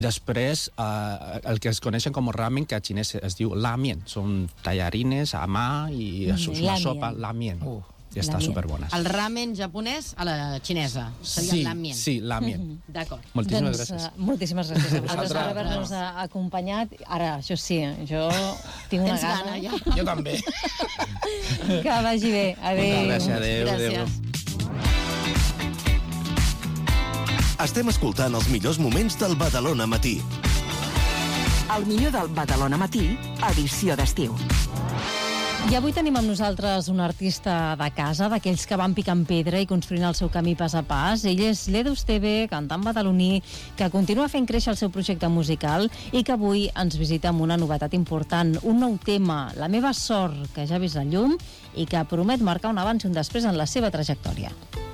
Després, el que es coneixen com ramen, que a xinès es diu lamien. Són tallarines a mà i és una sopa, lamien. I està superbona. El ramen japonès a la xinesa. Seria el lamien. Sí, lamien. D'acord. Moltíssimes gràcies. Moltíssimes gràcies a vosaltres per haver-nos acompanyat. Ara, això sí, jo tinc una gana. Ja. Jo també. Que vagi bé. Adéu. Gràcies, adéu. Estem escoltant els millors moments del Badalona Matí. El millor del Badalona Matí, edició d'estiu. I avui tenim amb nosaltres un artista de casa, d'aquells que van picant pedra i construint el seu camí pas a pas. Ell és l'Edu Esteve, cantant badaloní, que continua fent créixer el seu projecte musical i que avui ens visita amb una novetat important, un nou tema, La meva sort, que ja ha vist la llum i que promet marcar un abans i un després en la seva trajectòria.